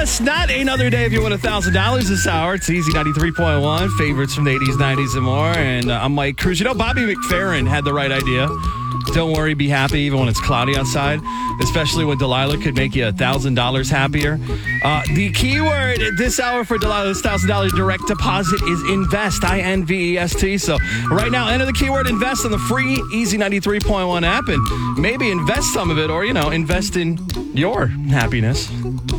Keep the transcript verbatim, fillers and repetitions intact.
It's not another day if you win one thousand dollars this hour. It's Easy ninety-three point one, favorites from the eighties, nineties, and more. And uh, I'm Mike Cruz. You know, Bobby McFerrin had the right idea. Don't worry, be happy even when it's cloudy outside, especially when Delilah could make you one thousand dollars happier. Uh, the keyword this hour for Delilah's one thousand dollars direct deposit is invest, I N V E S T. So right now, enter the keyword invest on the free Easy ninety-three point one app and maybe invest some of it or, you know, invest in your happiness.